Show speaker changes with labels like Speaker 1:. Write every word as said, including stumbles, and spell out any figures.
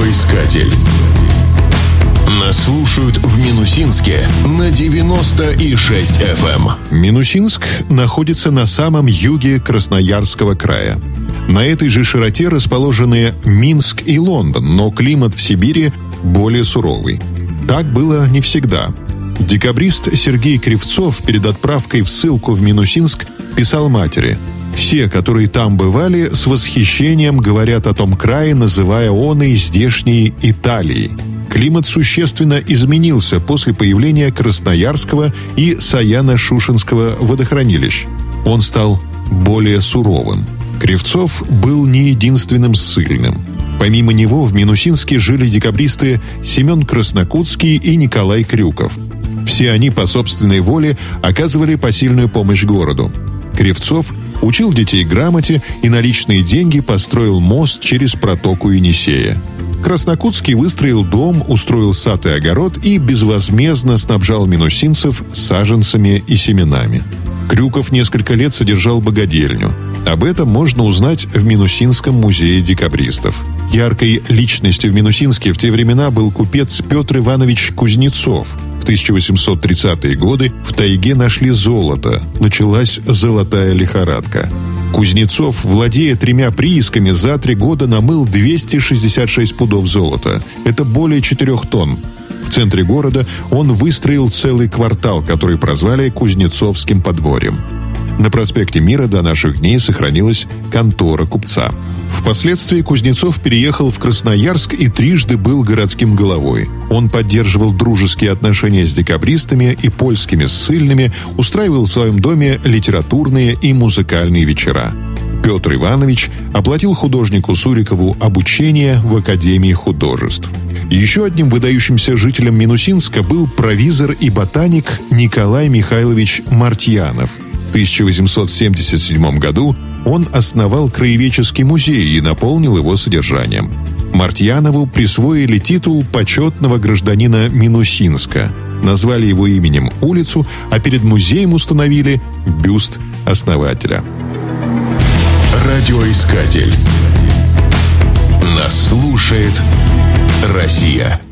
Speaker 1: Радиоискатель. Нас слушают в Минусинске на девяносто и шесть эф эм.
Speaker 2: Минусинск находится на самом юге Красноярского края. На этой же широте расположены Минск и Лондон, но климат в Сибири более суровый. Так было не всегда. Декабрист Сергей Кривцов перед отправкой в ссылку в Минусинск писал матери: «Все, которые там бывали, с восхищением говорят о том крае, называя он и здешней Италией. Климат существенно изменился после появления Красноярского и Саяно-Шушенского водохранилищ. Он стал более суровым». Кривцов был не единственным ссыльным. Помимо него в Минусинске жили декабристы Семен Краснокутский и Николай Крюков. Все они по собственной воле оказывали посильную помощь городу. Кривцов учил детей грамоте и на личные деньги построил мост через протоку Енисея. Краснокутский выстроил дом, устроил сад и огород и безвозмездно снабжал минусинцев саженцами и семенами. Крюков несколько лет содержал богадельню. Об этом можно узнать в Минусинском музее декабристов. Яркой личностью в Минусинске в те времена был купец Петр Иванович Кузнецов. В тысяча восемьсот тридцатые годы в тайге нашли золото. Началась золотая лихорадка. Кузнецов, владея тремя приисками, за три года намыл двести шестьдесят шесть пудов золота. Это более четырех тонн. В центре города он выстроил целый квартал, который прозвали Кузнецовским подворьем. На проспекте Мира до наших дней сохранилась контора купца. Впоследствии Кузнецов переехал в Красноярск и трижды был городским головой. Он поддерживал дружеские отношения с декабристами и польскими ссыльными, устраивал в своем доме литературные и музыкальные вечера. Петр Иванович оплатил художнику Сурикову обучение в Академии художеств. Еще одним выдающимся жителем Минусинска был провизор и ботаник Николай Михайлович Мартьянов. В тысяча восемьсот семьдесят седьмом году он основал краеведческий музей и наполнил его содержанием. Мартьянову присвоили титул почетного гражданина Минусинска, назвали его именем улицу, а перед музеем установили бюст основателя.
Speaker 1: Радиоискатель. Нас слушает Россия.